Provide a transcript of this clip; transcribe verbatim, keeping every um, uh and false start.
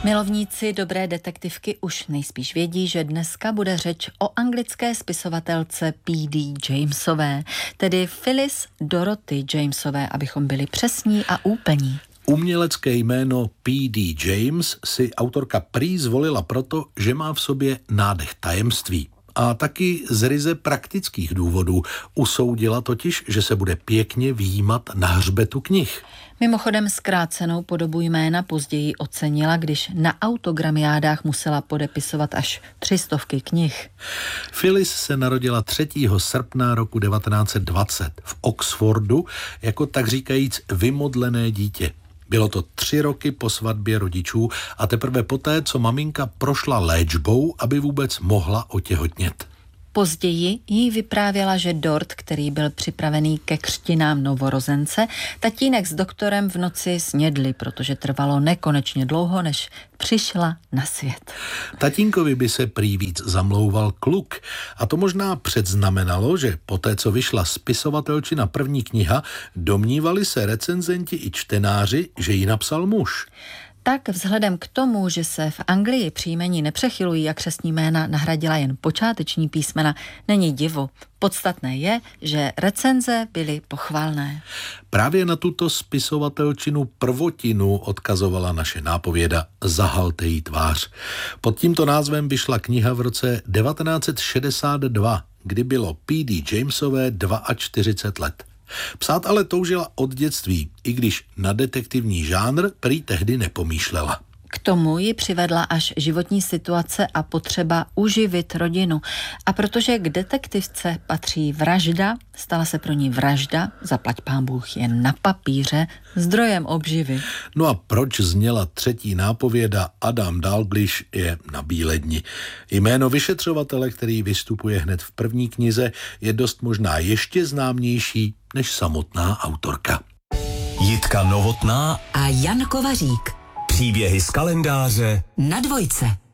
Milovníci dobré detektivky už nejspíš vědí, že dneska bude řeč o anglické spisovatelce P D Jamesové, tedy Phyllis Dorothy Jamesové, abychom byli přesní a úplní. Umělecké jméno P D James si autorka prý zvolila proto, že má v sobě nádech tajemství. A taky z ryze praktických důvodů. Usoudila totiž, že se bude pěkně vyjímat na hřbetu knih. Mimochodem zkrácenou podobu jména později ocenila, když na autogramiádách musela podepisovat až tři stovky knih. Phyllis se narodila třetího srpna roku devatenáct set dvacet v Oxfordu jako tak říkajíc vymodlené dítě. Bylo to tři roky po svatbě rodičů a teprve poté, co maminka prošla léčbou, aby vůbec mohla otěhotnět. Později jí vyprávěla, že dort, který byl připravený ke křtinám novorozence, tatínek s doktorem v noci snědli, protože trvalo nekonečně dlouho, než přišla na svět. Tatínkovi by se prý víc zamlouval kluk a to možná předznamenalo, že poté, co vyšla spisovatelčina první kniha, domnívali se recenzenti i čtenáři, že ji napsal muž. Tak vzhledem k tomu, že se v Anglii příjmení nepřechylují a křestní jména nahradila jen počáteční písmena, není divu. Podstatné je, že recenze byly pochvalné. Právě na tuto spisovatelčinu prvotinu odkazovala naše nápověda Zahalte jí tvář. Pod tímto názvem vyšla kniha v roce devatenáct set šedesát dva, kdy bylo P D Jamesové čtyřicet dva let. Psát ale toužila od dětství, i když na detektivní žánr prý tehdy nepomýšlela. K tomu ji přivedla až životní situace a potřeba uživit rodinu. A protože k detektivce patří vražda, stala se pro ní vražda, zaplať pán Bůh jen na papíře, zdrojem obživy. No a proč zněla třetí nápověda Adam Dalglish je na bíledni. Jméno vyšetřovatele, který vystupuje hned v první knize, je dost možná ještě známější než samotná autorka. Jitka Novotná a Jan Kovařík. Příběhy z kalendáře na Dvojce.